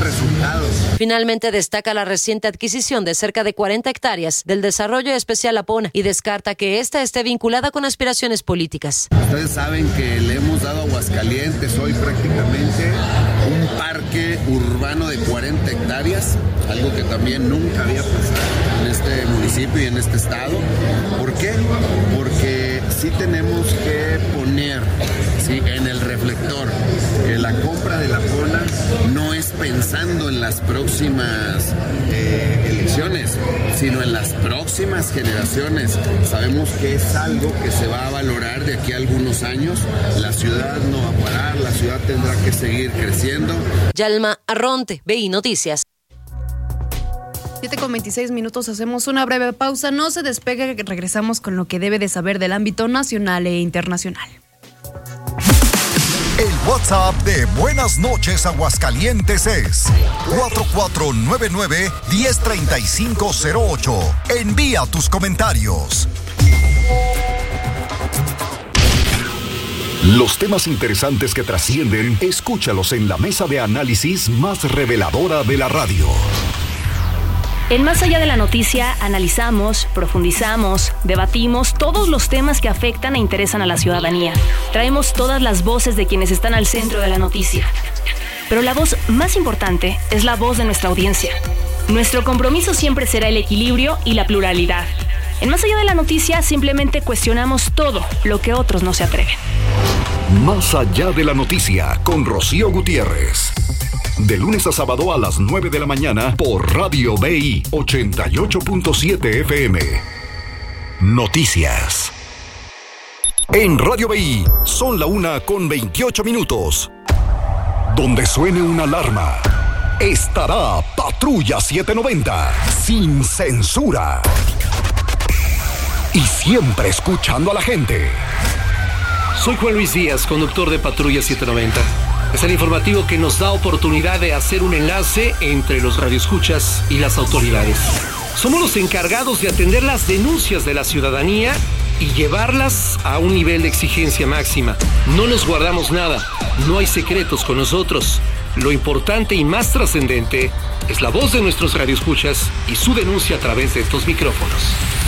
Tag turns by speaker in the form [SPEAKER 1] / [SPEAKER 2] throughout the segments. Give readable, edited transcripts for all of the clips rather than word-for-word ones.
[SPEAKER 1] resultados.
[SPEAKER 2] Finalmente destaca la reciente adquisición de cerca de 40 hectáreas del desarrollo especial Apona y descarta que esta esté vinculada con aspiraciones políticas.
[SPEAKER 1] Ustedes saben que le hemos dado a Aguascalientes hoy prácticamente un parque urbano de 40 hectáreas, algo que también nunca había pasado en este municipio y en este estado. ¿Por qué? Porque sí tenemos que poner en el reflector que la compra de la Apona no es pensando en las próximas elecciones, sino en las próximas generaciones. Sabemos que es algo que se va a valorar de aquí a algunos años. La ciudad no va a parar, la ciudad tendrá que seguir creciendo.
[SPEAKER 2] Yalma Arronte, BI Noticias.
[SPEAKER 3] 7:26, hacemos una breve pausa. No se despegue, regresamos con lo que debe de saber del ámbito nacional e internacional.
[SPEAKER 4] El WhatsApp de Buenas Noches Aguascalientes es 4499-103508. Envía tus comentarios. Los temas interesantes que trascienden, escúchalos en la mesa de análisis más reveladora de la radio.
[SPEAKER 5] En Más Allá de la Noticia analizamos, profundizamos, debatimos todos los temas que afectan e interesan a la ciudadanía. Traemos todas las voces de quienes están al centro de la noticia. Pero la voz más importante es la voz de nuestra audiencia. Nuestro compromiso siempre será el equilibrio y la pluralidad. En Más Allá de la Noticia simplemente cuestionamos todo lo que otros no se atreven.
[SPEAKER 4] Más Allá de la Noticia con Rocío Gutiérrez. De lunes a sábado a las 9 de la mañana por Radio BI 88.7 FM. Noticias. En Radio BI son la 1:28. Donde suene una alarma, estará Patrulla 790, sin censura. Y siempre escuchando a la gente.
[SPEAKER 6] Soy Juan Luis Díaz, conductor de Patrulla 790. Es el informativo que nos da oportunidad de hacer un enlace entre los radioescuchas y las autoridades. Somos los encargados de atender las denuncias de la ciudadanía y llevarlas a un nivel de exigencia máxima. No nos guardamos nada, no hay secretos con nosotros. Lo importante y más trascendente es la voz de nuestros radioescuchas y su denuncia a través de estos micrófonos.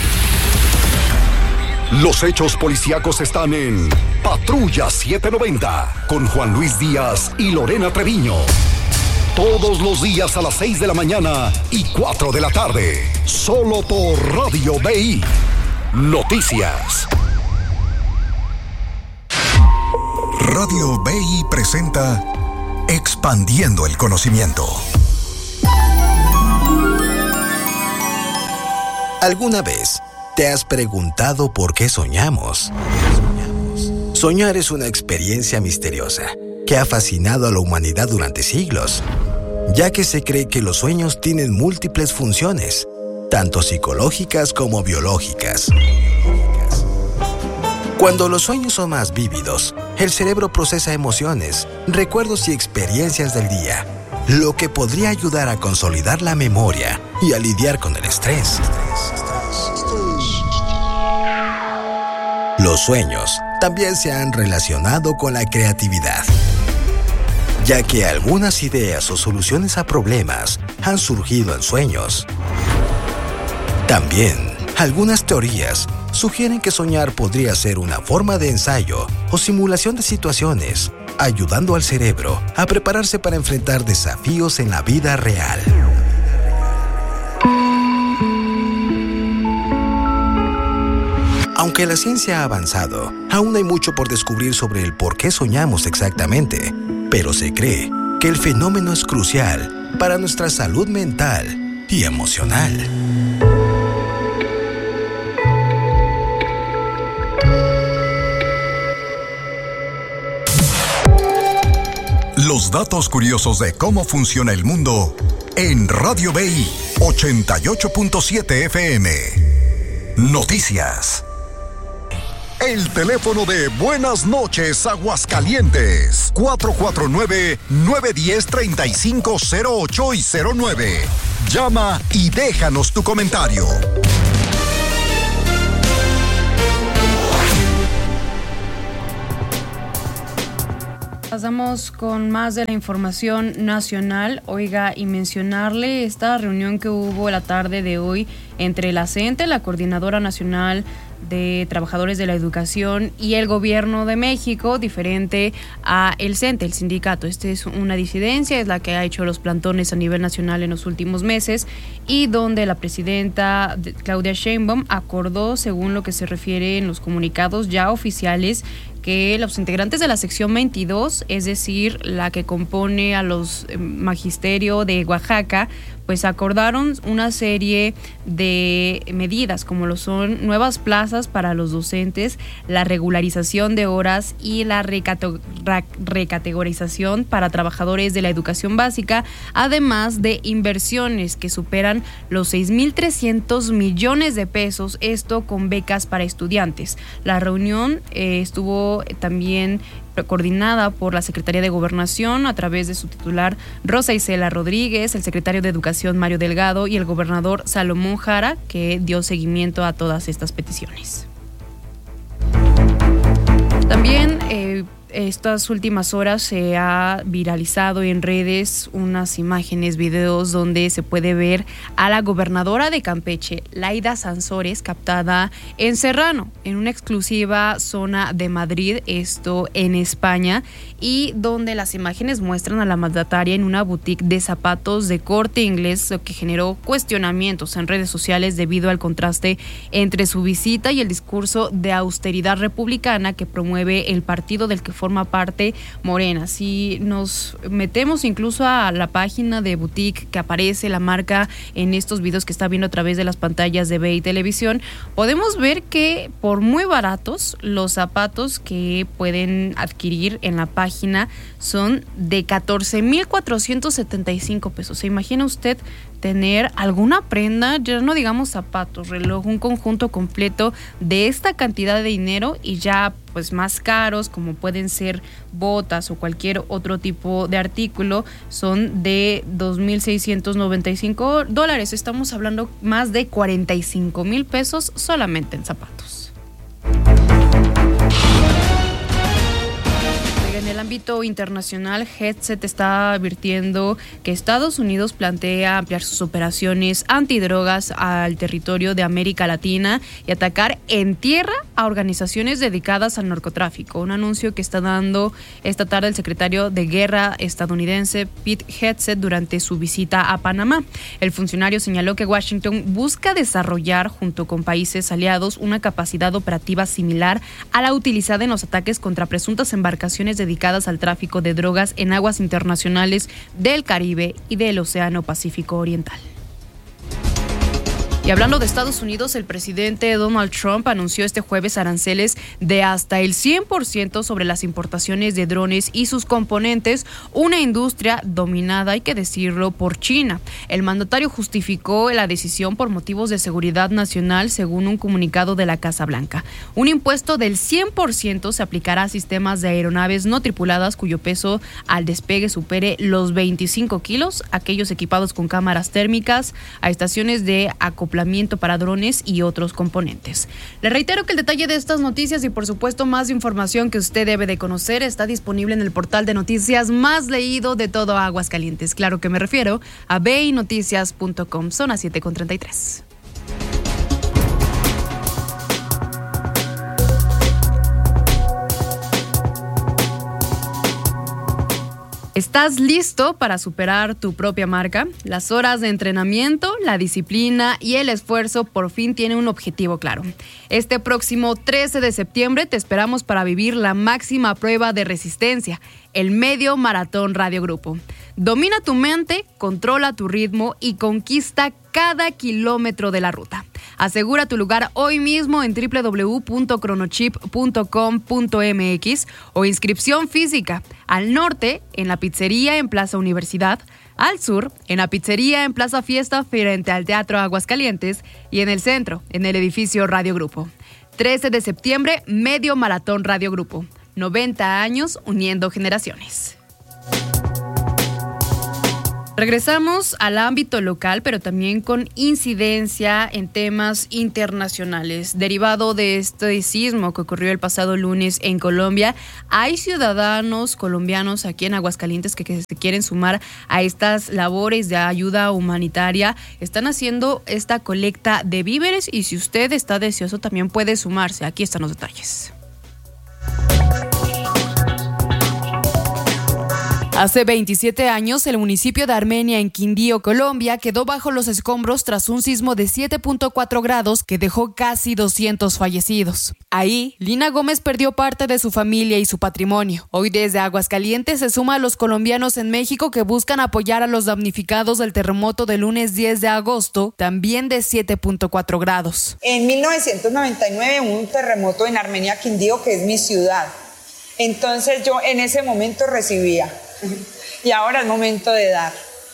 [SPEAKER 4] Los hechos policíacos están en Patrulla 790 con Juan Luis Díaz y Lorena Treviño. Todos los días a las 6 de la mañana y 4 de la tarde. Solo por Radio BI. Noticias. Radio BI presenta Expandiendo el Conocimiento. ¿Alguna vez te has preguntado por qué soñamos? Soñar es una experiencia misteriosa que ha fascinado a la humanidad durante siglos, ya que se cree que los sueños tienen múltiples funciones, tanto psicológicas como biológicas. Cuando los sueños son más vívidos, el cerebro procesa emociones, recuerdos y experiencias del día, lo que podría ayudar a consolidar la memoria y a lidiar con el estrés. Los sueños también se han relacionado con la creatividad, ya que algunas ideas o soluciones a problemas han surgido en sueños. También, algunas teorías sugieren que soñar podría ser una forma de ensayo o simulación de situaciones, ayudando al cerebro a prepararse para enfrentar desafíos en la vida real. Aunque la ciencia ha avanzado, aún hay mucho por descubrir sobre el por qué soñamos exactamente, pero se cree que el fenómeno es crucial para nuestra salud mental y emocional. Los datos curiosos de cómo funciona el mundo en Radio BI 88.7 FM. Noticias. El teléfono de Buenas Noches Aguascalientes, 449-910-3508 y 09. Llama y déjanos tu comentario.
[SPEAKER 3] Pasamos con más de la información nacional. Oiga, y mencionarle esta reunión que hubo la tarde de hoy entre la CENTE, la Coordinadora Nacional de Trabajadores de la Educación, y el Gobierno de México, diferente a el CENTE, el sindicato. Esta es una disidencia, es la que ha hecho los plantones a nivel nacional en los últimos meses, y donde la presidenta Claudia Sheinbaum acordó, según lo que se refiere en los comunicados ya oficiales, que los integrantes de la sección 22, es decir, la que compone a los magisterio de Oaxaca, pues acordaron una serie de medidas, como lo son nuevas plazas para los docentes, la regularización de horas y la recategorización para trabajadores de la educación básica, además de inversiones que superan los 6,300 millones de pesos, esto con becas para estudiantes. La reunión estuvo también coordinada por la Secretaría de Gobernación a través de su titular Rosa Isela Rodríguez, el secretario de Educación Mario Delgado y el gobernador Salomón Jara, que dio seguimiento a todas estas peticiones. También estas últimas horas se ha viralizado en redes unas imágenes, videos donde se puede ver a la gobernadora de Campeche, Laida Sansores, captada en Serrano, en una exclusiva zona de Madrid, esto en España, y donde las imágenes muestran a la mandataria en una boutique de zapatos de Corte Inglés, lo que generó cuestionamientos en redes sociales debido al contraste entre su visita y el discurso de austeridad republicana que promueve el partido del que forma parte Morena. Si nos metemos incluso a la página de boutique que aparece la marca en estos videos que está viendo a través de las pantallas de BI Televisión, podemos ver que por muy baratos los zapatos que pueden adquirir en la página son de 14,475 pesos. ¿Se imagina usted tener alguna prenda, ya no digamos zapatos, reloj, un conjunto completo de esta cantidad de dinero, y ya pues más caros como pueden ser botas o cualquier otro tipo de artículo son de $2,695? Estamos hablando más de 45,000 pesos solamente en zapatos. En el ámbito internacional, Headset está advirtiendo que Estados Unidos plantea ampliar sus operaciones antidrogas al territorio de América Latina y atacar en tierra a organizaciones dedicadas al narcotráfico. Un anuncio que está dando esta tarde el secretario de Guerra estadounidense Pete Hegseth durante su visita a Panamá. El funcionario señaló que Washington busca desarrollar, junto con países aliados, una capacidad operativa similar a la utilizada en los ataques contra presuntas embarcaciones dedicadas al tráfico de drogas en aguas internacionales del Caribe y del Océano Pacífico Oriental. Y hablando de Estados Unidos, el presidente Donald Trump anunció este jueves aranceles de hasta el 100% sobre las importaciones de drones y sus componentes, una industria dominada, hay que decirlo, por China. El mandatario justificó la decisión por motivos de seguridad nacional, según un comunicado de la Casa Blanca. Un impuesto del 100% se aplicará a sistemas de aeronaves no tripuladas cuyo peso al despegue supere los 25 kilos, aquellos equipados con cámaras térmicas, a estaciones de acoplamiento para drones y otros componentes. Le reitero que el detalle de estas noticias y por supuesto más información que usted debe de conocer está disponible en el portal de noticias más leído de todo Aguascalientes. Claro que me refiero a binoticias.com. Son las 7:33. ¿Estás listo para superar tu propia marca? Las horas de entrenamiento, la disciplina y el esfuerzo por fin tienen un objetivo claro. Este próximo 13 de septiembre te esperamos para vivir la máxima prueba de resistencia, el Medio Maratón Radio Grupo. Domina tu mente, controla tu ritmo y conquista cada kilómetro de la ruta. Asegura tu lugar hoy mismo en www.cronochip.com.mx o inscripción física. Al norte, en la pizzería en Plaza Universidad. Al sur, en la pizzería en Plaza Fiesta frente al Teatro Aguascalientes. Y en el centro, en el edificio Radio Grupo. 13 de septiembre, Medio Maratón Radio Grupo. 90 años uniendo generaciones. Regresamos al ámbito local, pero también con incidencia en temas internacionales. Derivado de este sismo que ocurrió el pasado lunes en Colombia, hay ciudadanos colombianos aquí en Aguascalientes que se quieren sumar a estas labores de ayuda humanitaria. Están haciendo esta colecta de víveres y si usted está deseoso también puede sumarse. Aquí están los detalles. Hace 27 años, el municipio de Armenia, en Quindío, Colombia, quedó bajo los escombros tras un sismo de 7.4 grados que dejó casi 200 fallecidos. Ahí, Lina Gómez perdió parte de su familia y su patrimonio. Hoy, desde Aguascalientes, se suma a los colombianos en México que buscan apoyar a los damnificados del terremoto del lunes 10 de agosto, también de 7.4 grados.
[SPEAKER 7] En 1999 hubo un terremoto en Armenia, Quindío, que es mi ciudad. Entonces yo en ese momento recibía. Y ahora es momento de dar.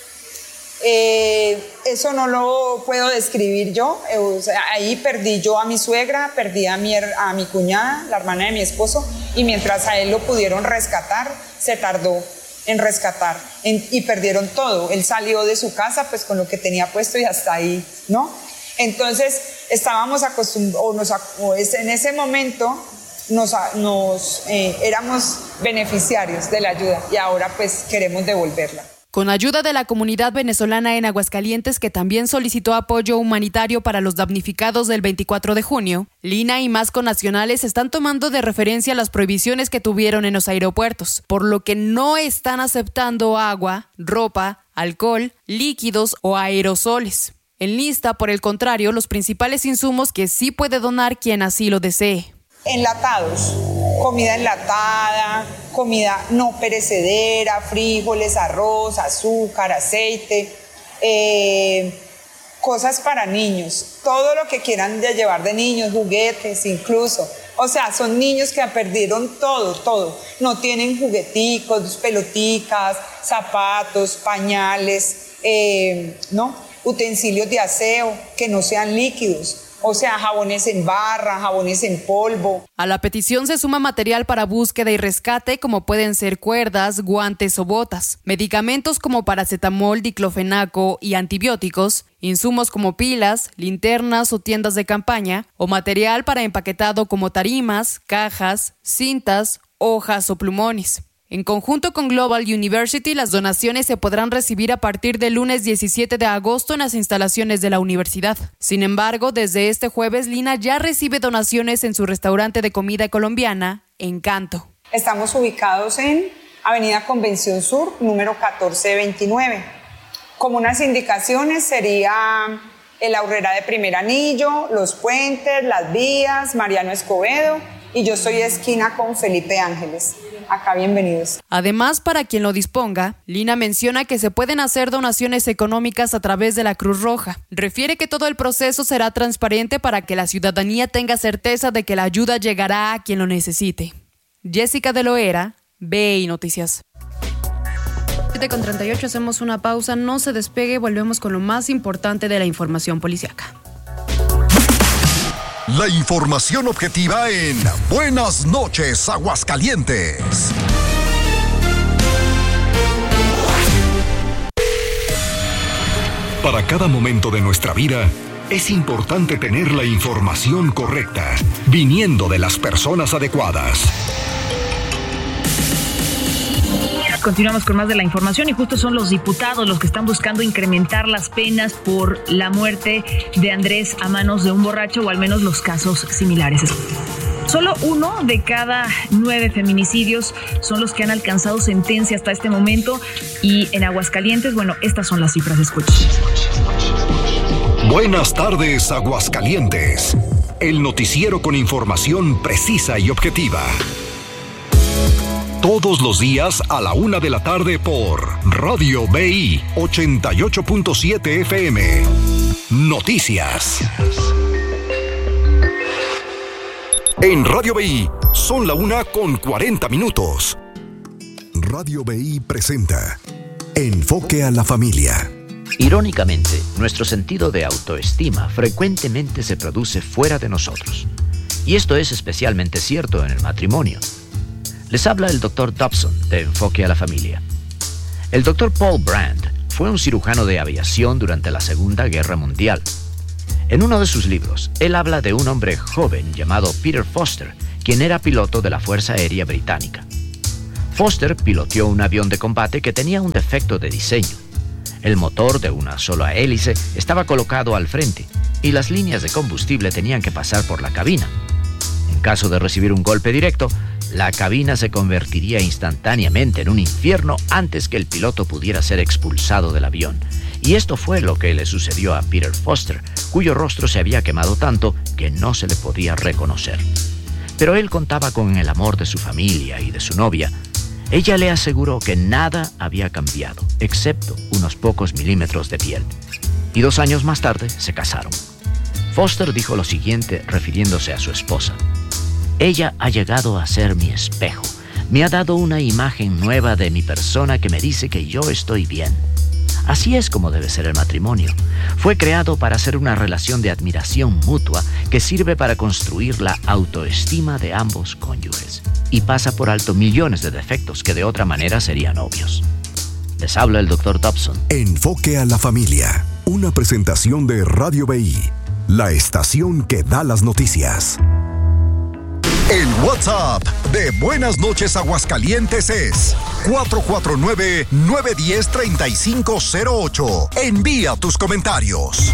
[SPEAKER 7] Eso no lo puedo describir yo. O sea, ahí perdí yo a mi suegra, perdí a mi cuñada, la hermana de mi esposo, y mientras a él lo pudieron rescatar, se tardó en rescatar y perdieron todo. Él salió de su casa pues con lo que tenía puesto y hasta ahí, ¿no? Entonces estábamos acostumbrados, en ese momento éramos beneficiarios de la ayuda y ahora pues queremos devolverla.
[SPEAKER 3] Con ayuda de la comunidad venezolana en Aguascalientes, que también solicitó apoyo humanitario para los damnificados del 24 de junio, Lina y más connacionales están tomando de referencia las prohibiciones que tuvieron en los aeropuertos, por lo que no están aceptando agua, ropa, alcohol, líquidos o aerosoles. En lista, por el contrario, los principales insumos que sí puede donar quien así lo desee.
[SPEAKER 7] Enlatados, comida enlatada, comida no perecedera, frijoles, arroz, azúcar, aceite, cosas para niños, todo lo que quieran de llevar de niños, juguetes incluso. O sea, son niños que perdieron todo. No tienen jugueticos, peloticas, zapatos, pañales, ¿no? Utensilios de aseo que no sean líquidos. O sea, jabones en barra, jabones en polvo.
[SPEAKER 3] A la petición se suma material para búsqueda y rescate, como pueden ser cuerdas, guantes o botas, medicamentos como paracetamol, diclofenaco y antibióticos, insumos como pilas, linternas o tiendas de campaña, o material para empaquetado como tarimas, cajas, cintas, hojas o plumones. En conjunto con Global University, las donaciones se podrán recibir a partir del lunes 17 de agosto en las instalaciones de la universidad. Sin embargo, desde este jueves, Lina ya recibe donaciones en su restaurante de comida colombiana, Encanto.
[SPEAKER 7] Estamos ubicados en Avenida Convención Sur, número 1429. Como unas indicaciones sería la Aurrera de Primer Anillo, Los Puentes, Las Vías, Mariano Escobedo, y yo soy esquina con Felipe Ángeles. Acá bienvenidos.
[SPEAKER 3] Además, para quien lo disponga, Lina menciona que se pueden hacer donaciones económicas a través de la Cruz Roja. Refiere que todo el proceso será transparente para que la ciudadanía tenga certeza de que la ayuda llegará a quien lo necesite. Jessica de Loera, BI Noticias. 7:38, hacemos una pausa, no se despegue, volvemos con lo más importante de la información policíaca.
[SPEAKER 8] La información objetiva en Buenas noches, Aguascalientes. Para cada momento de nuestra vida, es importante tener la información correcta, viniendo de las personas adecuadas.
[SPEAKER 5] Continuamos con más de la información y justo son los diputados los que están buscando incrementar las penas por la muerte de Andrés a manos de un borracho, o al menos los casos similares. Solo 1 de cada 9 feminicidios son los que han alcanzado sentencia hasta este momento, y en Aguascalientes, bueno, estas son las cifras, escuchen.
[SPEAKER 8] Buenas tardes, Aguascalientes. El noticiero con información precisa y objetiva. Todos los días a la 1 de la tarde por Radio BI 88.7 FM. Noticias. En Radio BI son la 1:40. Radio BI presenta Enfoque a la Familia.
[SPEAKER 9] Irónicamente, nuestro sentido de autoestima frecuentemente se produce fuera de nosotros. Y esto es especialmente cierto en el matrimonio. Les habla el Dr. Dobson de Enfoque a la Familia. El Dr. Paul Brand fue un cirujano de aviación durante la Segunda Guerra Mundial. En uno de sus libros, él habla de un hombre joven llamado Peter Foster, quien era piloto de la Fuerza Aérea Británica. Foster piloteó un avión de combate que tenía un defecto de diseño. El motor de una sola hélice estaba colocado al frente y las líneas de combustible tenían que pasar por la cabina. En caso de recibir un golpe directo, la cabina se convertiría instantáneamente en un infierno antes que el piloto pudiera ser expulsado del avión. Y esto fue lo que le sucedió a Peter Foster, cuyo rostro se había quemado tanto que no se le podía reconocer. Pero él contaba con el amor de su familia y de su novia. Ella le aseguró que nada había cambiado, excepto unos pocos milímetros de piel. Y 2 años más tarde se casaron. Foster dijo lo siguiente refiriéndose a su esposa: ella ha llegado a ser mi espejo. Me ha dado una imagen nueva de mi persona que me dice que yo estoy bien. Así es como debe ser el matrimonio. Fue creado para ser una relación de admiración mutua que sirve para construir la autoestima de ambos cónyuges y pasa por alto millones de defectos que de otra manera serían obvios. Les habla el Dr. Dobson.
[SPEAKER 8] Enfoque a la familia. Una presentación de Radio BI, la estación que da las noticias. El WhatsApp de Buenas Noches Aguascalientes es 449-910-3508. Envía tus comentarios.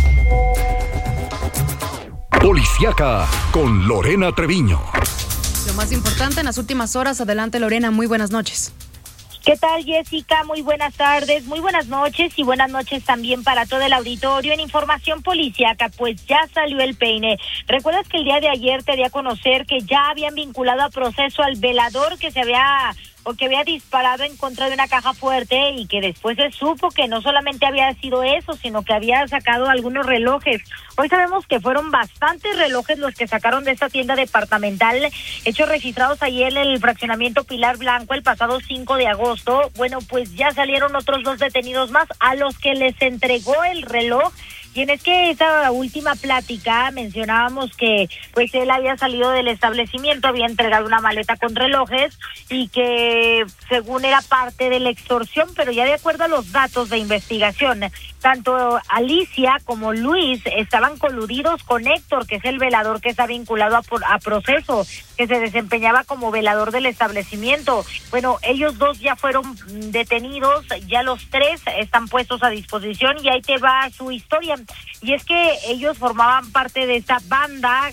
[SPEAKER 8] Policiaca con Lorena Treviño.
[SPEAKER 3] Lo más importante en las últimas horas. Adelante, Lorena, muy buenas noches.
[SPEAKER 10] ¿Qué tal, Jessica? Muy buenas tardes, muy buenas noches y buenas noches también para todo el auditorio. En información policíaca, pues ya salió el peine. ¿Recuerdas que el día de ayer te di a conocer que ya habían vinculado a proceso al velador que había disparado en contra de una caja fuerte y que después se supo que no solamente había sido eso, sino que había sacado algunos relojes? Hoy sabemos que fueron bastantes relojes los que sacaron de esta tienda departamental, hechos registrados ayer en el fraccionamiento Pilar Blanco el pasado 5 de agosto. Bueno, pues ya salieron otros 2 detenidos más a los que les entregó el reloj. Y en es que esa última plática mencionábamos que pues él había salido del establecimiento, había entregado una maleta con relojes y que según era parte de la extorsión, pero ya de acuerdo a los datos de investigación, tanto Alicia como Luis estaban coludidos con Héctor, que es el velador que está vinculado a proceso, que se desempeñaba como velador del establecimiento. Bueno, ellos 2 ya fueron detenidos, ya los 3 están puestos a disposición y ahí te va su historia. Y es que ellos formaban parte de esta banda,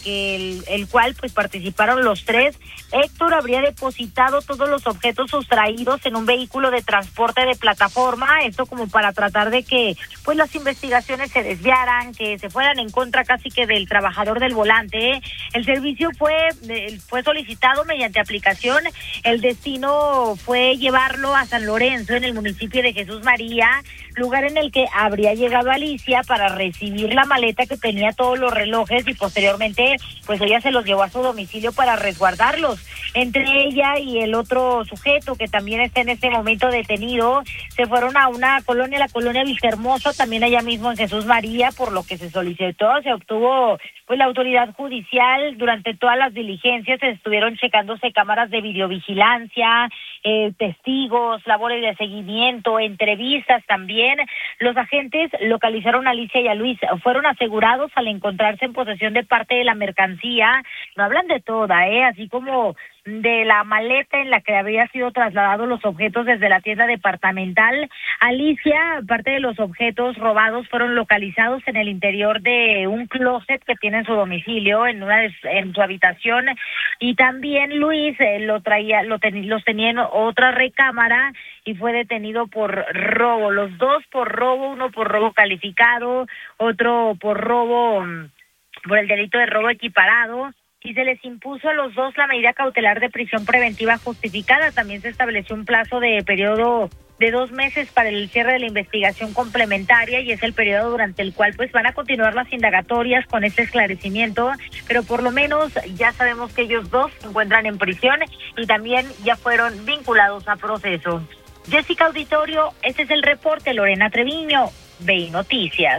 [SPEAKER 10] el cual pues participaron los 3. Héctor habría depositado todos los objetos sustraídos en un vehículo de transporte de plataforma, esto como para tratar de que pues las investigaciones se desviaran, que se fueran en contra casi que del trabajador del volante. El servicio fue solicitado mediante aplicación. El destino fue llevarlo a San Lorenzo, en el municipio de Jesús María, lugar en el que habría llegado Alicia para recibir la maleta que tenía todos los relojes y posteriormente pues ella se los llevó a su domicilio para resguardarlos. Entre ella y el otro sujeto que también está en este momento detenido, se fueron a una colonia, la colonia Vistahermosa, también allá mismo en Jesús María, por lo que se solicitó, se obtuvo pues la autoridad judicial. Durante todas las diligencias estuvieron checándose cámaras de videovigilancia, testigos, labores de seguimiento, entrevistas también. Los agentes localizaron a Alicia y a Luis, fueron asegurados al encontrarse en posesión de parte de la mercancía. No hablan de toda, así como de la maleta en la que había sido trasladados los objetos desde la tienda departamental. Alicia, parte de los objetos robados fueron localizados en el interior de un closet que tiene en su domicilio, en su habitación, y también Luis los tenía en otra recámara y fue detenido por robo. Los 2 por robo, uno por robo calificado, otro por robo, por el delito de robo equiparado. Y se les impuso a los 2 la medida cautelar de prisión preventiva justificada. También se estableció un plazo de periodo de 2 meses para el cierre de la investigación complementaria, y es el periodo durante el cual pues van a continuar las indagatorias con este esclarecimiento, pero por lo menos ya sabemos que ellos 2 se encuentran en prisión y también ya fueron vinculados a proceso. Jessica, auditorio, este es el reporte. Lorena Treviño, BI Noticias.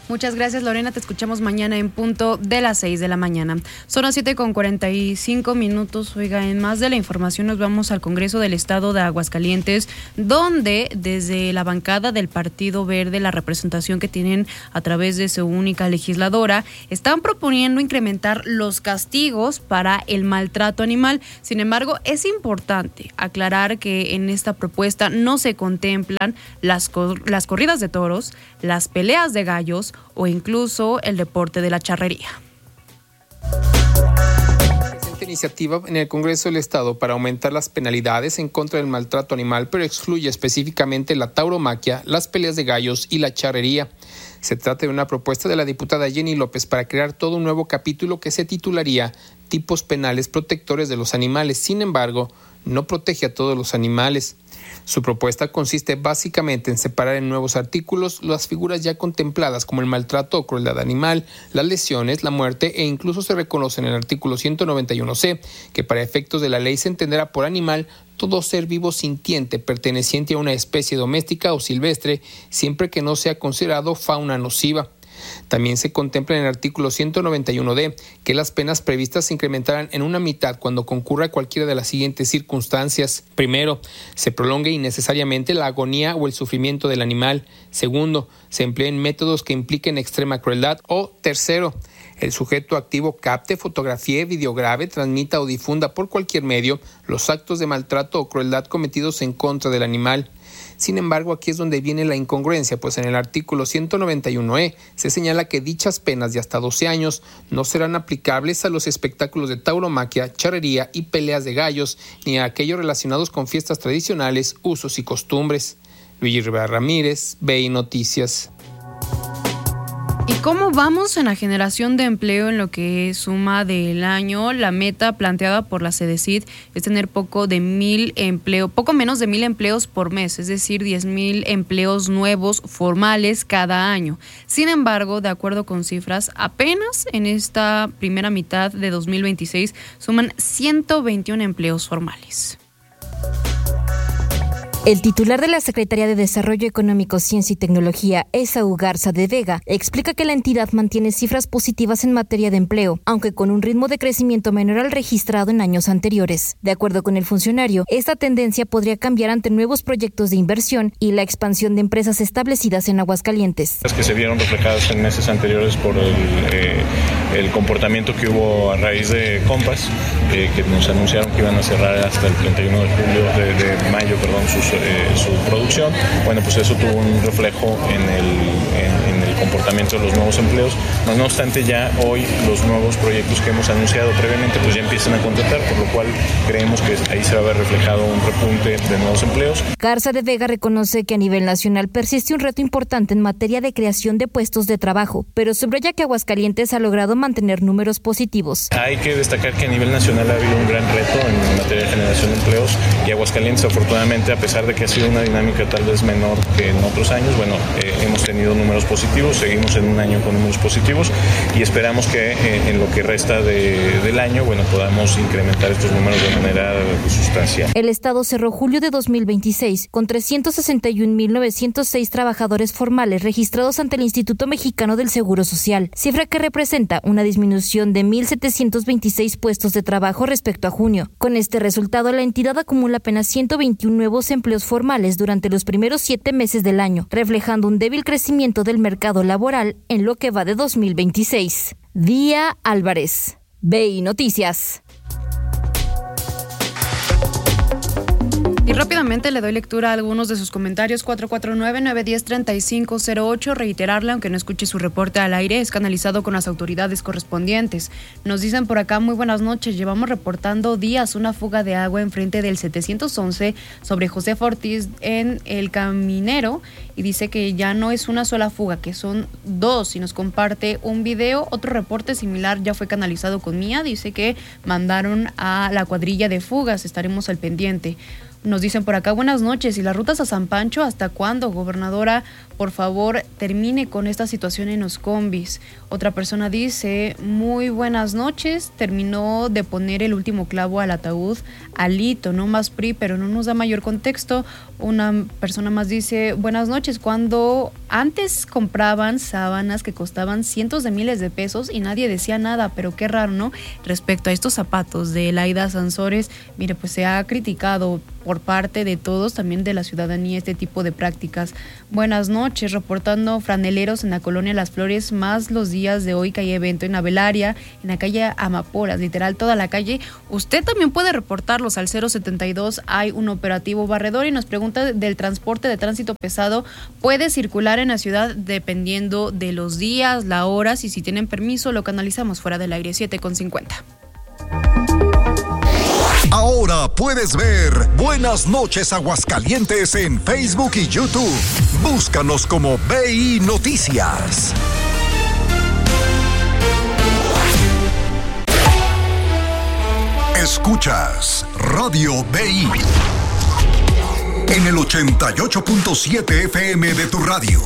[SPEAKER 3] Muchas gracias, Lorena. Te escuchamos mañana en punto de las 6 de la mañana. Son las 7:45. Oiga, en más de la información nos vamos al Congreso del Estado de Aguascalientes, donde desde la bancada del Partido Verde, la representación que tienen a través de su única legisladora, están proponiendo incrementar los castigos para el maltrato animal. Sin embargo, es importante aclarar que en esta propuesta no se contemplan las corridas de toros, las peleas de gallos o incluso el deporte de la charrería.
[SPEAKER 11] Presenta iniciativa en el Congreso del Estado para aumentar las penalidades en contra del maltrato animal, pero excluye específicamente la tauromaquia, las peleas de gallos y la charrería. Se trata de una propuesta de la diputada Jenny López para crear todo un nuevo capítulo que se titularía Tipos penales protectores de los animales. Sin embargo, no protege a todos los animales. Su propuesta consiste básicamente en separar en nuevos artículos las figuras ya contempladas como el maltrato o crueldad animal, las lesiones, la muerte e incluso se reconoce en el artículo 191C que para efectos de la ley se entenderá por animal todo ser vivo sintiente perteneciente a una especie doméstica o silvestre siempre que no sea considerado fauna nociva. También se contempla en el artículo 191D que las penas previstas se incrementarán en una mitad cuando concurra cualquiera de las siguientes circunstancias. Primero, se prolongue innecesariamente la agonía o el sufrimiento del animal. Segundo, se empleen métodos que impliquen extrema crueldad. O tercero, el sujeto activo capte, fotografíe, videograbe, transmita o difunda por cualquier medio los actos de maltrato o crueldad cometidos en contra del animal. Sin embargo, aquí es donde viene la incongruencia, pues en el artículo 191E se señala que dichas penas de hasta 12 años no serán aplicables a los espectáculos de tauromaquia, charrería y peleas de gallos, ni a aquellos relacionados con fiestas tradicionales, usos y costumbres. Luigi Rivera Ramírez, BI Noticias.
[SPEAKER 3] ¿Y cómo vamos en la generación de empleo en lo que suma del año? La meta planteada por la CEDECID es tener poco menos de 1,000 empleos por mes, es decir, 10,000 empleos nuevos formales cada año. Sin embargo, de acuerdo con cifras, apenas en esta primera mitad de 2026 suman 121 empleos formales.
[SPEAKER 12] El titular de la Secretaría de Desarrollo Económico, Ciencia y Tecnología, Esaú Garza de Vega, explica que la entidad mantiene cifras positivas en materia de empleo, aunque con un ritmo de crecimiento menor al registrado en años anteriores. De acuerdo con el funcionario, esta tendencia podría cambiar ante nuevos proyectos de inversión y la expansión de empresas establecidas en Aguascalientes.
[SPEAKER 13] Que se vieron reflejadas en meses anteriores por el comportamiento que hubo a raíz de Compass, que nos anunciaron que iban a cerrar hasta el 31 de mayo, su producción. Bueno, pues eso tuvo un reflejo en el comportamiento de los nuevos empleos. No obstante, ya hoy los nuevos proyectos que hemos anunciado previamente pues ya empiezan a contratar, por lo cual creemos que ahí se va a ver reflejado un repunte de nuevos empleos.
[SPEAKER 12] Garza de Vega reconoce que a nivel nacional persiste un reto importante en materia de creación de puestos de trabajo, pero subraya que Aguascalientes ha logrado mantener números positivos.
[SPEAKER 13] Hay que destacar que a nivel nacional ha habido un gran reto en materia de generación de empleos y Aguascalientes, afortunadamente, a pesar de que ha sido una dinámica tal vez menor que en otros años, hemos tenido números positivos, seguimos en un año con números positivos y esperamos que en lo que resta del año, podamos incrementar estos números de manera sustancial.
[SPEAKER 12] El Estado cerró julio de 2026 con 361,906 trabajadores formales registrados ante el Instituto Mexicano del Seguro Social, cifra que representa una disminución de 1,726 puestos de trabajo respecto a junio. Con este resultado, la entidad acumula apenas 121 nuevos empleos formales durante los primeros 7 meses del año, reflejando un débil crecimiento del mercado laboral en lo que va de 2026. Día Álvarez, BI Noticias.
[SPEAKER 3] Y rápidamente le doy lectura a algunos de sus comentarios. 449-910-3508. Reiterarle, aunque no escuche su reporte al aire, es canalizado con las autoridades correspondientes. Nos dicen por acá: muy buenas noches. Llevamos reportando días una fuga de agua enfrente del 711 sobre Josefa Ortiz en El Caminero. Y dice que ya no es una sola fuga, que son 2. Y nos comparte un video. Otro reporte similar ya fue canalizado con Mía. Dice que mandaron a la cuadrilla de fugas. Estaremos al pendiente. Nos dicen por acá, buenas noches, ¿y las rutas a San Pancho hasta cuándo, gobernadora? Por favor, termine con esta situación en los combis. Otra persona dice, muy buenas noches, terminó de poner el último clavo al ataúd Alito, no más PRI, pero no nos da mayor contexto. Una persona más dice, buenas noches, cuando antes compraban sábanas que costaban cientos de miles de pesos y nadie decía nada, pero qué raro, ¿no? Respecto a estos zapatos de Laida Sansores, mire, pues se ha criticado por parte de todos, también de la ciudadanía, este tipo de prácticas. Buenas noches, reportando franeleros en la colonia Las Flores, más los días de hoy que hay evento en Abelaria, en la calle Amapolas, literal toda la calle. Usted también puede reportarlos al 072, hay un operativo barredor, y nos pregunta del transporte de tránsito pesado, puede circular en la ciudad dependiendo de los días, las horas, y si tienen permiso lo canalizamos fuera del aire. 7:50.
[SPEAKER 8] Ahora puedes ver Buenas Noches Aguascalientes en Facebook y YouTube. Búscanos como BI Noticias. Escuchas Radio BI en el 88.7 FM de tu radio.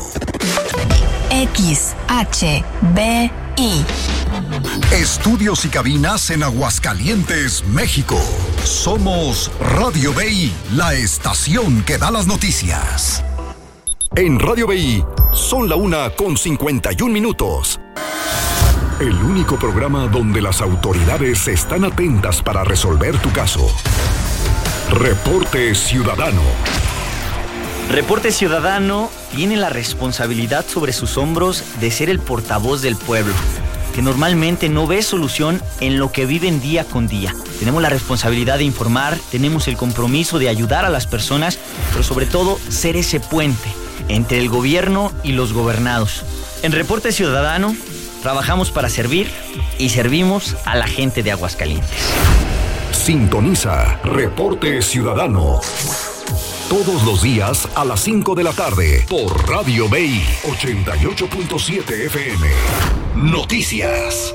[SPEAKER 14] XHBI.
[SPEAKER 8] Estudios y cabinas en Aguascalientes, México. Somos Radio BI, la estación que da las noticias. En Radio BI son la 1:51. El único programa donde las autoridades están atentas para resolver tu caso. Reporte Ciudadano.
[SPEAKER 15] Reporte Ciudadano tiene la responsabilidad sobre sus hombros de ser el portavoz del pueblo, que normalmente no ve solución en lo que viven día con día. Tenemos la responsabilidad de informar, tenemos el compromiso de ayudar a las personas, pero sobre todo ser ese puente entre el gobierno y los gobernados. En Reporte Ciudadano trabajamos para servir y servimos a la gente de Aguascalientes.
[SPEAKER 8] Sintoniza Reporte Ciudadano todos los días a las 5 de la tarde por Radio BI 88.7 FM. Noticias.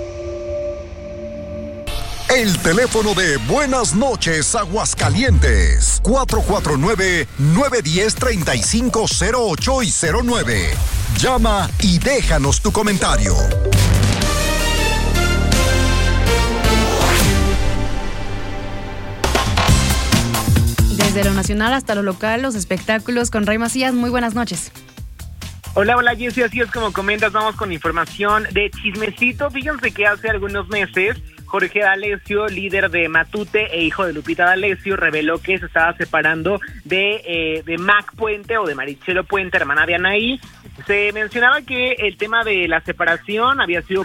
[SPEAKER 8] El teléfono de Buenas Noches Aguascalientes, 449-910-3508 y 09. Llama y déjanos tu comentario.
[SPEAKER 3] Desde lo nacional hasta lo local, los espectáculos con Ray Macías. Muy buenas noches.
[SPEAKER 16] Hola Jessy, así es como comentas, vamos con información de chismecito. Fíjense que hace algunos meses Jorge D'Alessio, líder de Matute e hijo de Lupita D'Alessio, reveló que se estaba separando de Mac Puente o de Marichelo Puente, hermana de Anaí. Se mencionaba que el tema de la separación había sido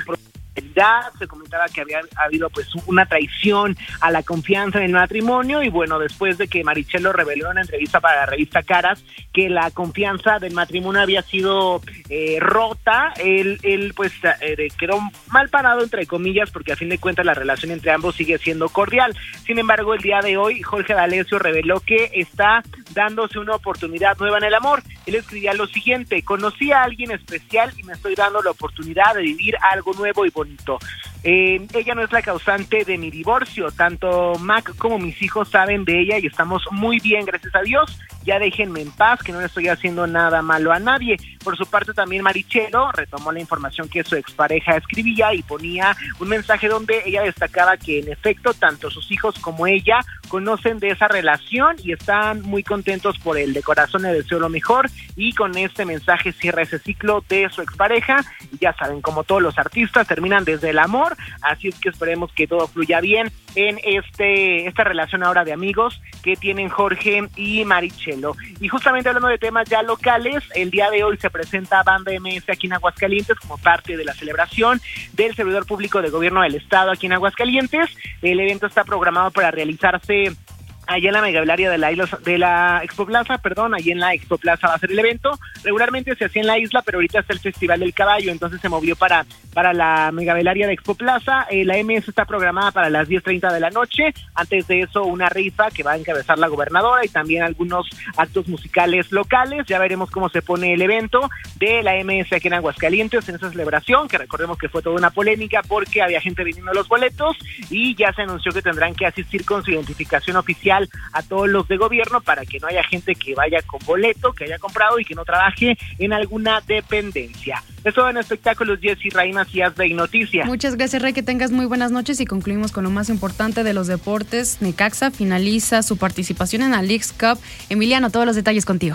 [SPEAKER 16] se comentaba que había habido pues una traición a la confianza en el matrimonio, y bueno, después de que Marichelo reveló en una entrevista para la revista Caras que la confianza del matrimonio había sido rota, él pues quedó mal parado entre comillas, porque a fin de cuentas la relación entre ambos sigue siendo cordial. Sin embargo, el día de hoy Jorge D'Alessio reveló que está dándose una oportunidad nueva en el amor. Él escribía lo siguiente: conocí a alguien especial y me estoy dando la oportunidad de vivir algo nuevo y bonito. Ella no es la causante de mi divorcio, tanto Mac como mis hijos saben de ella y estamos muy bien, gracias a Dios. Ya déjenme en paz, que no le estoy haciendo nada malo a nadie. Por su parte también Marichelo retomó la información que su expareja escribía y ponía un mensaje donde ella destacaba que en efecto tanto sus hijos como ella conocen de esa relación y están muy contentos por él. De corazón le deseo lo mejor, y con este mensaje cierra ese ciclo de su expareja. Y ya saben, como todos los artistas, terminan desde el amor, así es que esperemos que todo fluya bien en esta relación ahora de amigos que tienen Jorge y Marichelo. Y justamente hablando de temas ya locales, el día de hoy se presenta Banda MS aquí en Aguascalientes como parte de la celebración del servidor público de gobierno del estado aquí en Aguascalientes. El evento está programado para realizarse allá en la Megavelaria de la Expo Plaza, allí en la Expo Plaza va a ser el evento. Regularmente se hacía en la isla, pero ahorita está el Festival del Caballo, entonces se movió para la Megavelaria de Expo Plaza. La MS está programada para las 10:30 de la noche. Antes de eso, una rifa que va a encabezar la gobernadora y también algunos actos musicales locales. Ya veremos cómo se pone el evento de la MS aquí en Aguascalientes en esa celebración, que recordemos que fue toda una polémica porque había gente vendiendo los boletos y ya se anunció que tendrán que asistir con su identificación oficial general a todos los de gobierno para que no haya gente que vaya con boleto, que haya comprado y que no trabaje en alguna dependencia. Eso en espectáculos, Jessy Reina, CSBI Noticias.
[SPEAKER 3] Muchas gracias, Rey, que tengas muy buenas noches y concluimos con lo más importante de los deportes. Necaxa finaliza su participación en la Leagues Cup. Emiliano, todos los detalles contigo.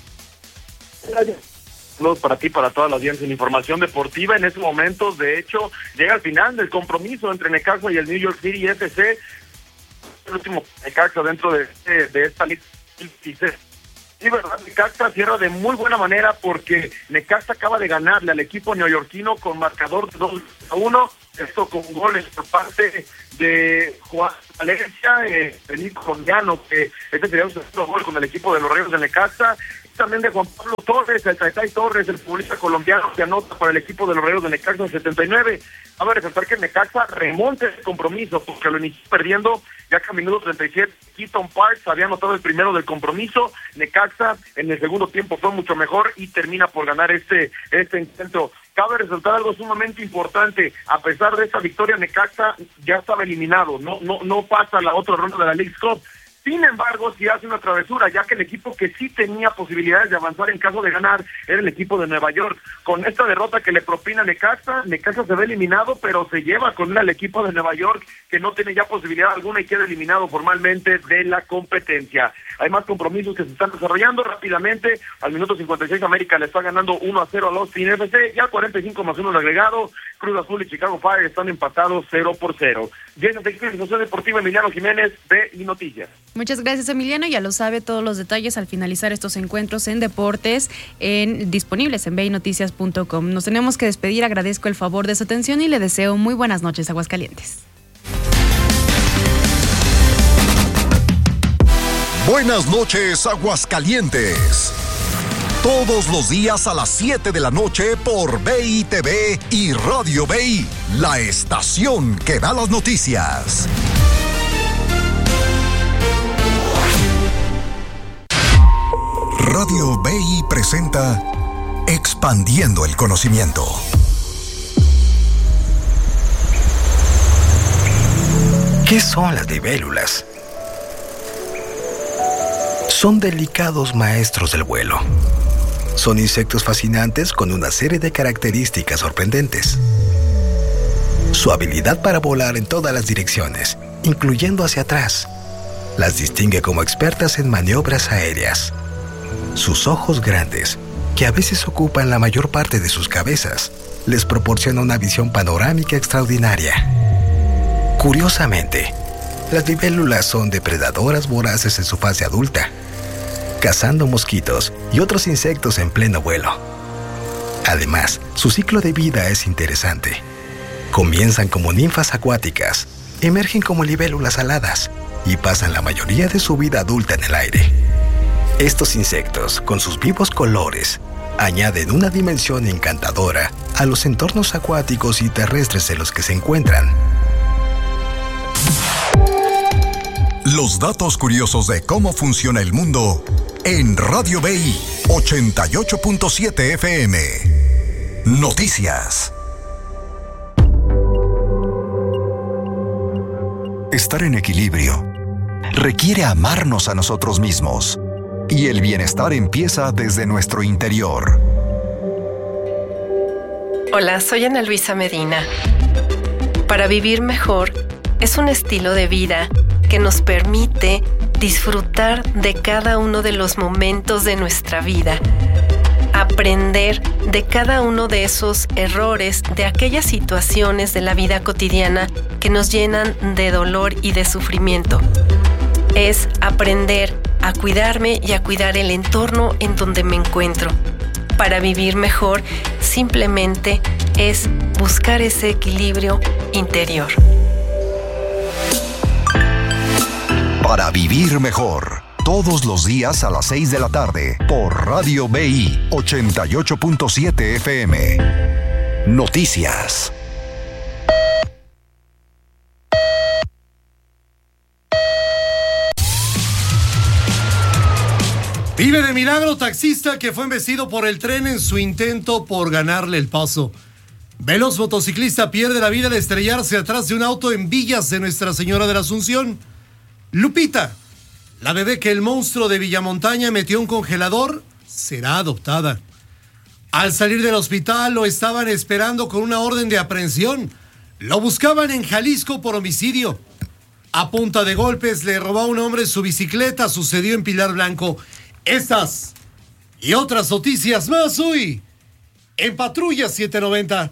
[SPEAKER 14] Saludos para ti, para toda la audiencia en información deportiva. En este momento, de hecho, llega al final del compromiso entre Necaxa y el New York City FC. El último Necaxa dentro de esta Liga. Sí, verdad, Necaxa cierra de muy buena manera porque Necaxa acaba de ganarle al equipo neoyorquino con marcador de 2-1, esto con goles por parte de Juan Valencia, el colombiano, que este sería un segundo gol con el equipo de los Reyes de Necaxa, y también de Juan Pablo Torres, el Tatay Torres, el futbolista colombiano que anota para el equipo de los Reyes de Necaxa en 79. Vamos a resaltar que Necaxa remonte el compromiso porque lo inició perdiendo ya que a minuto 37 Keaton Parks había anotado el primero del compromiso. Necaxa en el segundo tiempo fue mucho mejor y termina por ganar este encuentro. Cabe resaltar algo sumamente importante: a pesar de esta victoria, Necaxa ya estaba eliminado, no pasa a la otra ronda de la Leagues Cup. Sin embargo, sí hace una travesura, ya que el equipo que sí tenía posibilidades de avanzar en caso de ganar era el equipo de Nueva York. Con esta derrota que le propina Necaxa se ve eliminado, pero se lleva con él al equipo de Nueva York, que no tiene ya posibilidad alguna y queda eliminado formalmente de la competencia. Hay más compromisos que se están desarrollando rápidamente. Al minuto 56 América le está ganando 1-0 al Austin FC, ya 45+1 el agregado. Cruz Azul y Chicago Fire están empatados 0-0. Llena de información deportiva, Emiliano Jiménez, BI Noticias.
[SPEAKER 3] Muchas gracias, Emiliano. Ya lo sabe, todos los detalles al finalizar estos encuentros en deportes disponibles en binoticias.com. Nos tenemos que despedir. Agradezco el favor de su atención y le deseo muy buenas noches, Aguascalientes.
[SPEAKER 8] Buenas noches, Aguascalientes. Todos los días a las 7 de la noche por BI TV y Radio BI, la estación que da las noticias. Radio BI presenta Expandiendo el Conocimiento.
[SPEAKER 4] ¿Qué son las libélulas? Son delicados maestros del vuelo. Son insectos fascinantes con una serie de características sorprendentes. Su habilidad para volar en todas las direcciones, incluyendo hacia atrás, las distingue como expertas en maniobras aéreas. Sus ojos grandes, que a veces ocupan la mayor parte de sus cabezas, les proporciona una visión panorámica extraordinaria. Curiosamente, las libélulas son depredadoras voraces en su fase adulta, cazando mosquitos y otros insectos en pleno vuelo. Además, su ciclo de vida es interesante. Comienzan como ninfas acuáticas, emergen como libélulas aladas y pasan la mayoría de su vida adulta en el aire. Estos insectos, con sus vivos colores, añaden una dimensión encantadora a los entornos acuáticos y terrestres en los que se encuentran.
[SPEAKER 8] Los datos curiosos de cómo funciona el mundo en Radio BI 88.7 FM. Noticias. Estar en equilibrio requiere amarnos a nosotros mismos. Y el bienestar empieza desde nuestro interior.
[SPEAKER 17] Hola, soy Ana Luisa Medina. Para vivir mejor es un estilo de vida que nos permite disfrutar de cada uno de los momentos de nuestra vida, aprender de cada uno de esos errores, de aquellas situaciones de la vida cotidiana que nos llenan de dolor y de sufrimiento. Es aprender a cuidarme y a cuidar el entorno en donde me encuentro. Para vivir mejor, simplemente es buscar ese equilibrio interior.
[SPEAKER 8] Para vivir mejor, todos los días a las 6 de la tarde, por Radio BI 88.7 FM. Noticias.
[SPEAKER 18] Vive de milagro taxista que fue embestido por el tren en su intento por ganarle el paso. Veloz motociclista pierde la vida al estrellarse atrás de un auto en Villas de Nuestra Señora de la Asunción. Lupita, La bebé que el monstruo de Villamontaña metió en un congelador será adoptada. Al salir del hospital lo estaban esperando con una orden de aprehensión. Lo buscaban en Jalisco por homicidio. A punta de golpes le robó a un hombre su bicicleta. Sucedió en Pilar Blanco. Estas y otras noticias más hoy en Patrulla 790.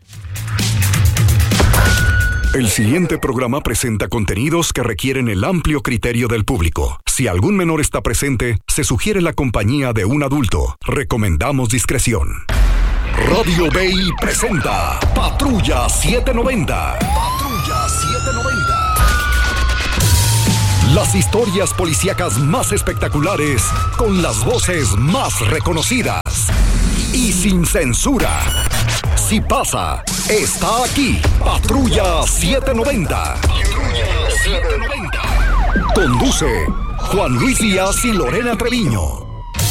[SPEAKER 8] El siguiente programa presenta contenidos que requieren el amplio criterio del público. Si algún menor está presente, se sugiere la compañía de un adulto. Recomendamos discreción. Radio BI presenta Patrulla 790. Patrulla 790. Las historias policíacas más espectaculares, con las voces más reconocidas y sin censura. Si pasa, está aquí. Patrulla 790. Patrulla 790. Conduce Juan Luis Díaz y Lorena Treviño.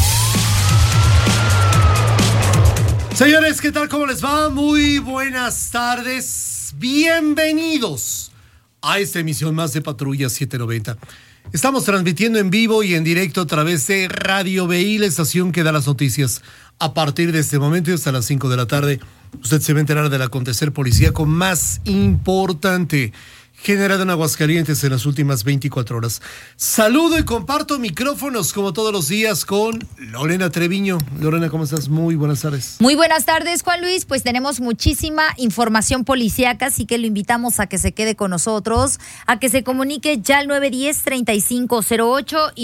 [SPEAKER 18] Señores, ¿qué tal? ¿Cómo les va? Muy buenas tardes. Bienvenidos a esta emisión más de Patrulla 790. Estamos transmitiendo en vivo y en directo a través de Radio BI, la estación que da las noticias. A partir de este momento y hasta las 5 de la tarde, usted se va a enterar del acontecer policíaco más importante generado en Aguascalientes en las últimas 24 horas. Saludo y comparto micrófonos como todos los días con Lorena Treviño. Lorena, ¿cómo estás? Muy buenas tardes.
[SPEAKER 19] Muy buenas tardes, Juan Luis. Pues tenemos muchísima información policíaca, así que lo invitamos a que se quede con nosotros, a que se comunique ya al 910-3508 y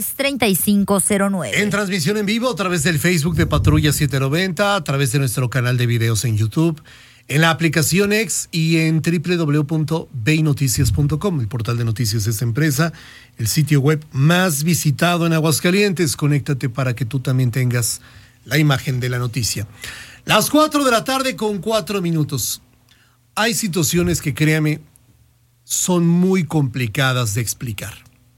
[SPEAKER 19] 910-3509.
[SPEAKER 18] En transmisión en vivo a través del Facebook de Patrulla 790, a través de nuestro canal de videos en YouTube, en la aplicación X y en www.beinoticias.com, el portal de noticias de esta empresa, el sitio web más visitado en Aguascalientes. Conéctate para que tú también tengas la imagen de la noticia. Las 4 de la tarde con 4 minutos. Hay situaciones que, créame, son muy complicadas de explicar.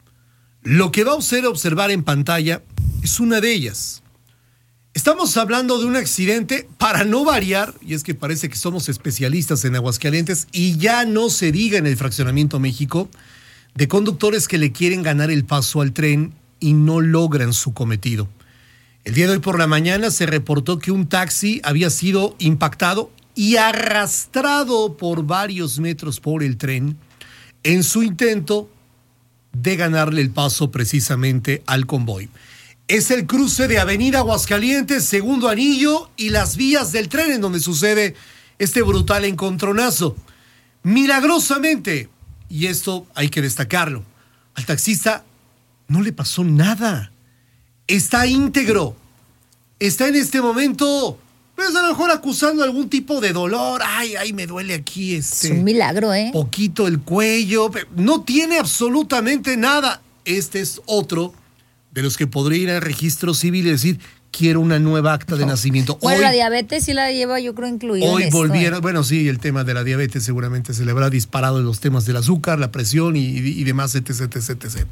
[SPEAKER 18] Lo que va a usted a observar en pantalla es una de ellas. Estamos hablando de un accidente, para no variar, y es que parece que somos especialistas en Aguascalientes, y ya no se diga en el Fraccionamiento México, de conductores que le quieren ganar el paso al tren y no logran su cometido. El día de hoy por la mañana se reportó que un taxi había sido impactado y arrastrado por varios metros por el tren en su intento de ganarle el paso precisamente al convoy. Es el cruce de Avenida Aguascalientes, Segundo Anillo y las vías del tren en donde sucede este brutal encontronazo. Milagrosamente, y esto hay que destacarlo, al taxista no le pasó nada. Está íntegro. Está en este momento, pues a lo mejor acusando algún tipo de dolor. Ay, me duele aquí
[SPEAKER 19] Es un milagro,
[SPEAKER 18] poquito el cuello. No tiene absolutamente nada. Este es otro de los que podría ir al registro civil y decir, quiero una nueva acta de nacimiento.
[SPEAKER 19] Bueno,
[SPEAKER 18] hoy,
[SPEAKER 19] la diabetes sí la lleva, yo creo, incluida.
[SPEAKER 18] Hoy volvieron, bueno, sí, el tema de la diabetes seguramente se le habrá disparado en los temas del azúcar, la presión y demás, etc.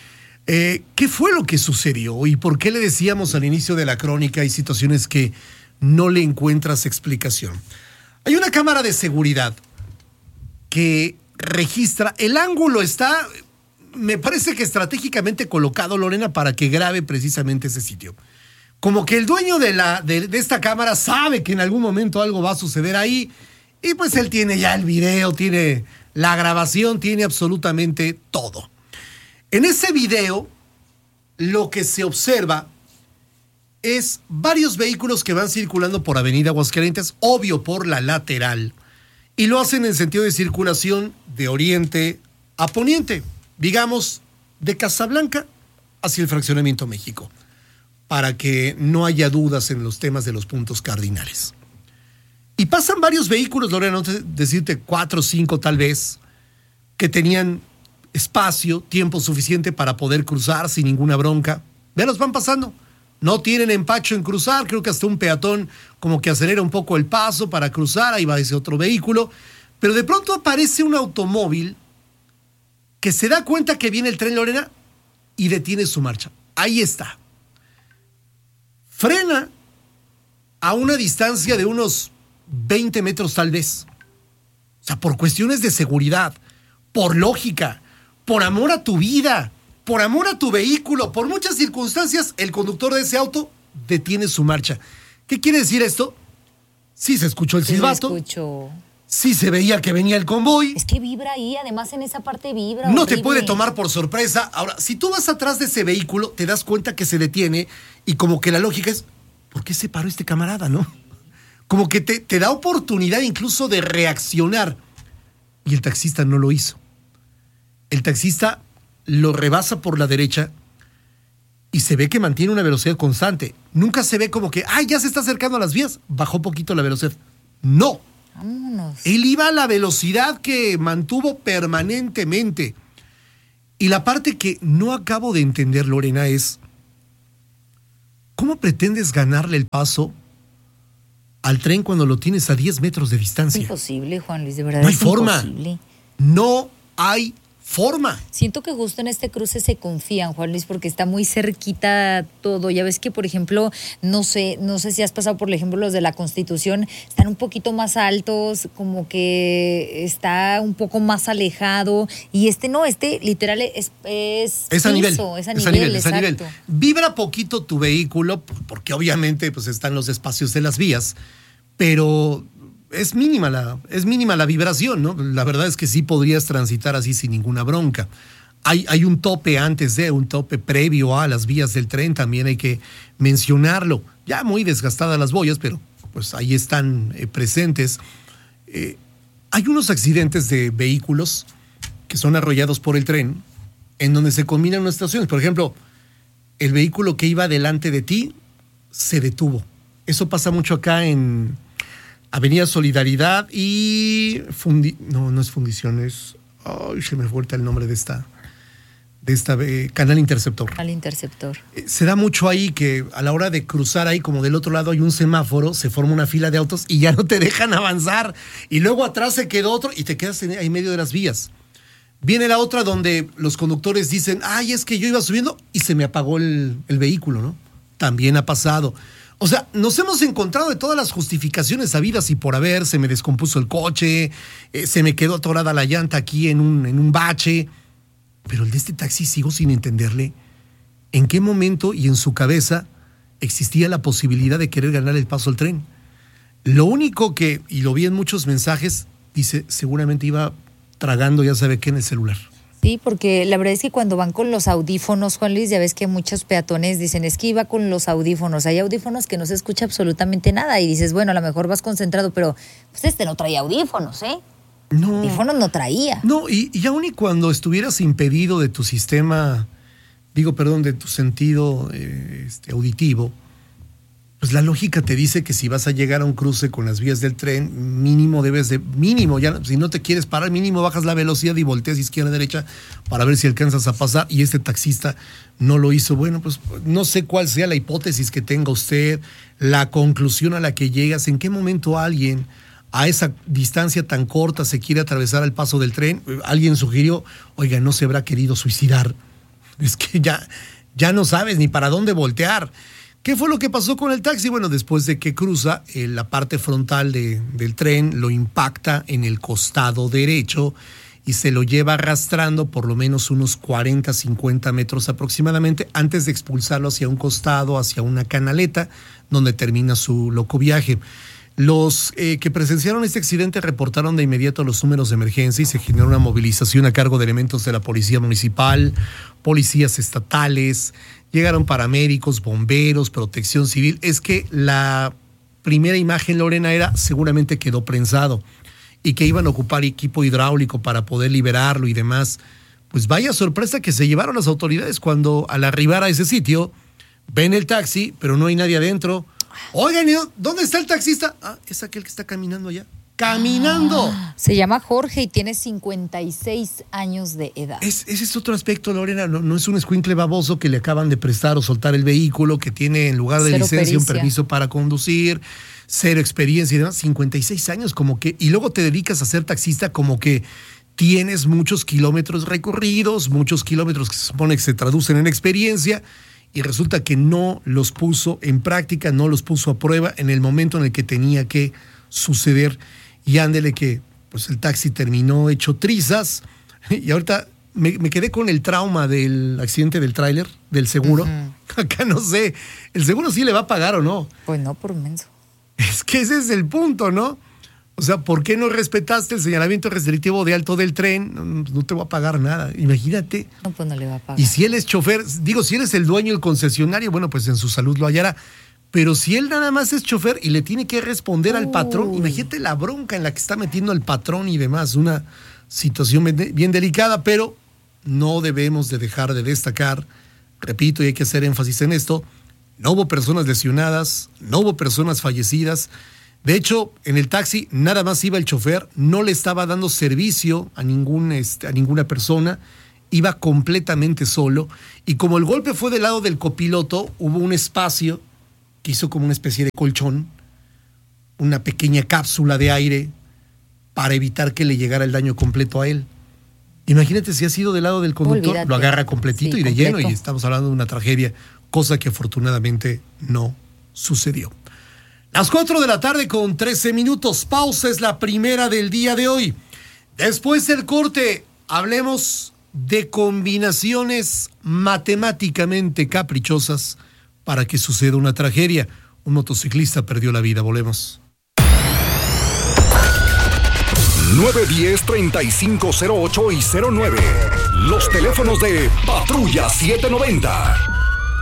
[SPEAKER 18] ¿Qué fue lo que sucedió y por qué le decíamos al inicio de la crónica hay situaciones que no le encuentras explicación? Hay una cámara de seguridad que registra, el ángulo está, me parece que estratégicamente colocado, Lorena, para que grabe precisamente ese sitio. Como que el dueño de esta cámara sabe que en algún momento algo va a suceder ahí y pues él tiene ya el video, tiene la grabación, tiene absolutamente todo. En ese video lo que se observa es varios vehículos que van circulando por Avenida Aguascalientes, obvio por la lateral, y lo hacen en sentido de circulación de oriente a poniente, digamos, de Casablanca hacia el Fraccionamiento México, para que no haya dudas en los temas de los puntos cardinales. Y pasan varios vehículos, Lorena, no decirte 4 o 5 tal vez, que tenían espacio, tiempo suficiente para poder cruzar sin ninguna bronca. Vean, los van pasando. No tienen empacho en cruzar, creo que hasta un peatón como que acelera un poco el paso para cruzar, ahí va ese otro vehículo, pero de pronto aparece un automóvil que se da cuenta que viene el tren, Lorena, y detiene su marcha. Ahí está. Frena a una distancia de unos 20 metros tal vez. O sea, por cuestiones de seguridad, por lógica, por amor a tu vida, por amor a tu vehículo, por muchas circunstancias, el conductor de ese auto detiene su marcha. ¿Qué quiere decir esto? Sí se escuchó el silbato. Sí se veía que venía el convoy.
[SPEAKER 19] Es que vibra ahí, además en esa parte vibra.
[SPEAKER 18] No
[SPEAKER 19] horrible.
[SPEAKER 18] te puede tomar por sorpresa. Ahora, si tú vas atrás de ese vehículo, te das cuenta que se detiene y como que la lógica es, ¿por qué se paró este camarada, no? Como que te da oportunidad incluso de reaccionar. Y el taxista no lo hizo. El taxista lo rebasa por la derecha y se ve que mantiene una velocidad constante. Nunca se ve como que, ya se está acercando a las vías. Bajó poquito la velocidad. No.
[SPEAKER 19] Vámonos.
[SPEAKER 18] Él iba a la velocidad que mantuvo permanentemente. Y la parte que no acabo de entender, Lorena, es ¿cómo pretendes ganarle el paso al tren cuando lo tienes a 10 metros de distancia?
[SPEAKER 19] Es imposible, Juan Luis, de verdad.
[SPEAKER 18] No hay
[SPEAKER 19] es
[SPEAKER 18] forma.
[SPEAKER 19] Imposible.
[SPEAKER 18] No hay forma.
[SPEAKER 19] Siento que justo en este cruce se confían, Juan Luis, porque está muy cerquita todo. Ya ves que, por ejemplo, no sé si has pasado por ejemplo los de la Constitución, están un poquito más altos, como que está un poco más alejado, y este literal es
[SPEAKER 18] a nivel.
[SPEAKER 19] Es a nivel.
[SPEAKER 18] Vibra poquito tu vehículo, porque obviamente pues están los espacios de las vías, pero es mínima la vibración, ¿no? La verdad es que sí podrías transitar así sin ninguna bronca. Hay un tope un tope previo a las vías del tren, también hay que mencionarlo. Ya muy desgastadas las boyas, pero pues ahí están presentes. Hay unos accidentes de vehículos que son arrollados por el tren, en donde se combinan unas situaciones. Por ejemplo, el vehículo que iba delante de ti se detuvo. Eso pasa mucho acá en Avenida Solidaridad y no es Fundiciones. Se me fue el nombre de esta Canal Interceptor.
[SPEAKER 19] Canal Interceptor.
[SPEAKER 18] Se da mucho ahí que a la hora de cruzar ahí, como del otro lado hay un semáforo, se forma una fila de autos y ya no te dejan avanzar. Y luego atrás se quedó otro y te quedas ahí en medio de las vías. Viene la otra donde los conductores dicen, es que yo iba subiendo y se me apagó el vehículo, ¿no? También ha pasado. O sea, nos hemos encontrado de todas las justificaciones habidas y por haber. Se me descompuso el coche, se me quedó atorada la llanta aquí en un bache. Pero el de este taxi sigo sin entenderle en qué momento y en su cabeza existía la posibilidar de querer ganar el paso al tren. Lo único que, y lo vi en muchos mensajes, dice, seguramente iba tragando ya sabe qué en el celular.
[SPEAKER 19] Sí, porque la verdad es que cuando van con los audífonos, Juan Luis, ya ves que muchos peatones dicen, es que iba con los audífonos. Hay audífonos que no se escucha absolutamente nada y dices, bueno, a lo mejor vas concentrado, pero pues no traía audífonos, ¿eh?
[SPEAKER 18] No.
[SPEAKER 19] Audífonos no traía.
[SPEAKER 18] No, y aún y cuando estuvieras impedido de tu sistema, de tu sentido auditivo, pues la lógica te dice que si vas a llegar a un cruce con las vías del tren, mínimo, ya si no te quieres parar, mínimo bajas la velocidad y volteas izquierda a derecha para ver si alcanzas a pasar, y este taxista no lo hizo. Bueno, pues no sé cuál sea la hipótesis que tenga usted, la conclusión a la que llegas, en qué momento alguien a esa distancia tan corta se quiere atravesar el paso del tren. Alguien sugirió, oiga, ¿no se habrá querido suicidar? Es que ya no sabes ni para dónde voltear. ¿Qué fue lo que pasó con el taxi? Bueno, después de que cruza, la parte frontal del tren lo impacta en el costado derecho y se lo lleva arrastrando por lo menos unos 40, 50 metros aproximadamente antes de expulsarlo hacia un costado, hacia una canaleta, donde termina su loco viaje. Los que presenciaron este accidente reportaron de inmediato los números de emergencia y se generó una movilización a cargo de elementos de la Policía Municipal, policías estatales, llegaron paramédicos, bomberos, protección civil. Es que la primera imagen, Lorena, seguramente quedó prensado y que iban a ocupar equipo hidráulico para poder liberarlo y demás. Pues vaya sorpresa que se llevaron las autoridades cuando al arribar a ese sitio ven el taxi, pero no hay nadie adentro. Oigan, ¿dónde está el taxista? Es aquel que está caminando allá. ¡Caminando!
[SPEAKER 19] Se llama Jorge y tiene 56 años de edad.
[SPEAKER 18] Ese es otro aspecto, Lorena. No es un escuincle baboso que le acaban de prestar o soltar el vehículo, que tiene en lugar de licencia un permiso para conducir, cero experiencia y demás. 56 años como que... Y luego te dedicas a ser taxista como que tienes muchos kilómetros recorridos, muchos kilómetros que se supone que se traducen en experiencia, y resulta que no los puso en práctica, no los puso a prueba en el momento en el que tenía que suceder. Y ándele que pues el taxi terminó hecho trizas y ahorita me quedé con el trauma del accidente del tráiler, del seguro. Acá no sé, ¿el seguro sí le va a pagar o no?
[SPEAKER 19] Pues no, por menso.
[SPEAKER 18] Es que ese es el punto, ¿no? O sea, ¿por qué no respetaste el señalamiento restrictivo de alto del tren? No te va a pagar nada, imagínate.
[SPEAKER 19] No, pues no le va a pagar.
[SPEAKER 18] Y si él es chofer, digo, si él es el dueño del concesionario, bueno, pues en su salud lo hallará. Pero si él nada más es chofer y le tiene que responder al patrón, imagínate la bronca en la que está metiendo el patrón y demás. Una situación bien delicada, pero no debemos de dejar de destacar, repito, y hay que hacer énfasis en esto, no hubo personas lesionadas, no hubo personas fallecidas. De hecho, en el taxi nada más iba el chofer, no le estaba dando servicio a ninguna persona, iba completamente solo. Y como el golpe fue del lado del copiloto, hubo un espacio que hizo como una especie de colchón, una pequeña cápsula de aire para evitar que le llegara el daño completo a él. Imagínate si ha sido del lado del conductor, lo agarra completito y de lleno, y estamos hablando de una tragedia, cosa que afortunadamente no sucedió. Las 4 de la tarde con 13 minutos, pausa, es la primera del día de hoy. Después del corte, hablemos de combinaciones matemáticamente caprichosas para que suceda una tragedia. Un motociclista perdió la vida. Volvemos.
[SPEAKER 8] 910-3508 y 09. Los teléfonos de Patrulla 790.